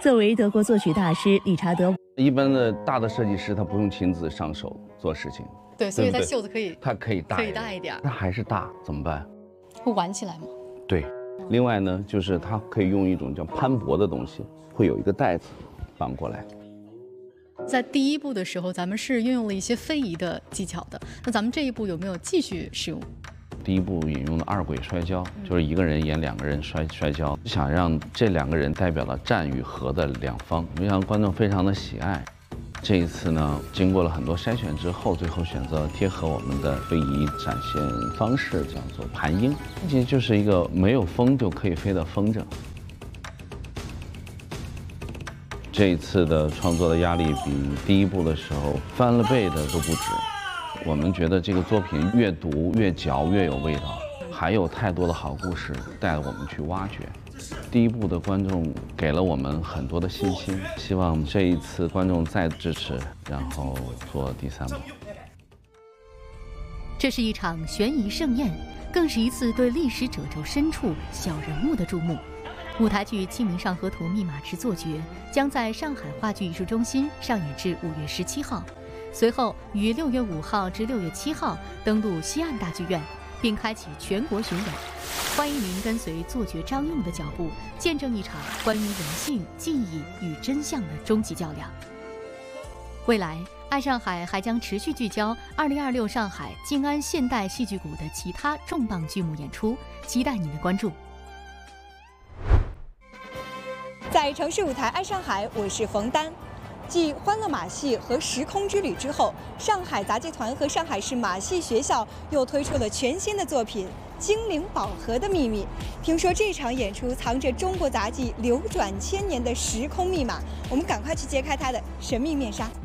作为德国作曲大师理查德， 一般的大的设计师他不用亲自上手做事情， 对，所以它对不对袖子可以它可以大一点， 那还是大怎么办？ 会挽起来吗？ 对，另外呢，就是它可以用一种叫攀驳的东西，会有一个带子绑过来。 在第一步的时候，咱们是运用了一些非遗的技巧的，那咱们这一步有没有继续使用？ 第一步引用了二轨摔跤，就是一个人演两个人摔跤，想让这两个人代表了战与和的两方，没想到观众非常的喜爱。这一次呢，经过了很多筛选之后，最后选择贴合我们的非遗展现方式，叫做盘鹰，其实就是一个没有风就可以飞的风筝。这一次的创作的压力比第一部的时候翻了倍的都不止。我们觉得这个作品越读越嚼越有味道，还有太多的好故事带我们去挖掘。第一部的观众给了我们很多的信心，希望这一次观众再支持，然后做第三部。 这是一场悬疑盛宴，更是一次对历史褶皱深处小人物的注目。舞台剧《清明上河图》密码池作绝将在上海话剧艺术中心上演至5月17号，随后于6月5号至6月7号登陆西岸大剧院，并开启全国巡演。欢迎您跟随作绝张映的脚步，见证一场关于人性、记忆与真相的终极较量。未来，爱上海还将持续聚焦2026上海静安现代戏剧谷的其他重磅剧目演出，期待您的关注。 在城市舞台爱上海，我是冯丹。继《欢乐马戏》和《时空之旅》之后，上海杂技团和上海市马戏学校又推出了全新的作品《精灵宝盒的秘密》。听说这场演出藏着中国杂技流转千年的时空密码，我们赶快去揭开它的神秘面纱。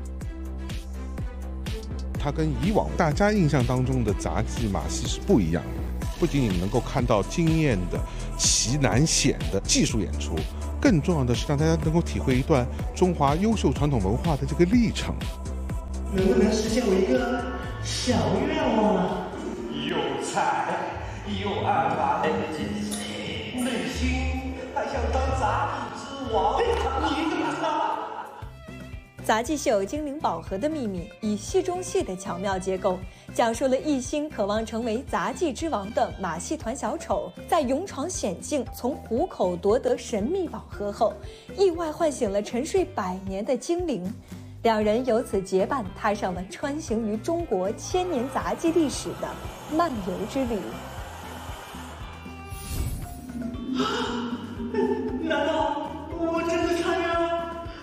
它跟以往大家印象当中的杂技马戏是不一样的，不仅仅能够看到惊艳的奇难险的技术演出，更重要的是让大家能够体会一段中华优秀传统文化的这个历程。 能不能实现我一个小愿望啊？ 有才有爱法的内心还想当杂技之王，你怎么知道？ 杂技秀《精灵宝盒的秘密》以戏中戏的巧妙结构，讲述了一心渴望成为杂技之王的马戏团小丑，在勇闯险境从虎口夺得神秘宝盒后，意外唤醒了沉睡100年的精灵。两人由此结伴踏上了穿行于中国千年杂技历史的漫游之旅。 难道我真的参加了？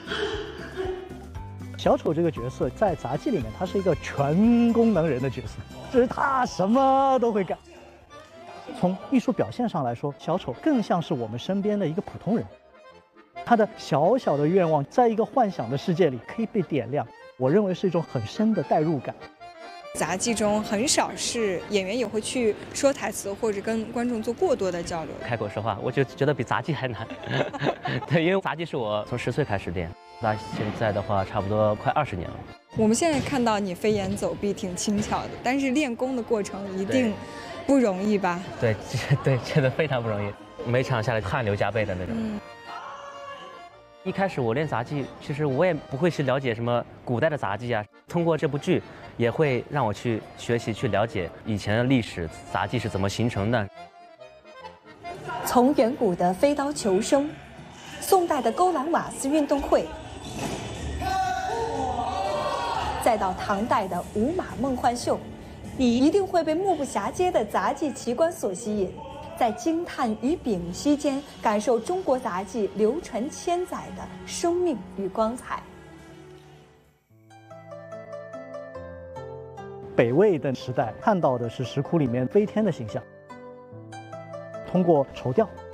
小丑这个角色在杂技里面，他是一个全功能人的角色，就是他什么都会干。从艺术表现上来说，小丑更像是我们身边的一个普通人，他的小小的愿望，在一个幻想的世界里可以被点亮，我认为是一种很深的代入感。 杂技中很少是演员也会去说台词或者跟观众做过多的交流。 开口说话，我就觉得比杂技还难。对，因为杂技是我从10岁开始练，到现在的话差不多快20年了。 我们现在看到你飞檐走壁挺轻巧的，但是练功的过程一定不容易吧？ 对，真的非常不容易，每场下来汗流浃背的那种。一开始我练杂技，其实我也不会去了解什么古代的杂技啊。通过这部剧，也会让我去学习、去了解以前的历史，杂技是怎么形成的。 从远古的飞刀求生，宋代的勾栏瓦斯运动会，再到唐代的舞马梦幻秀，你一定会被目不暇接的杂技奇观所吸引。在惊叹与屏息间，感受中国杂技流传千载的生命与光彩。 北魏的时代看到的是石窟里面飞天的形象，通过绸吊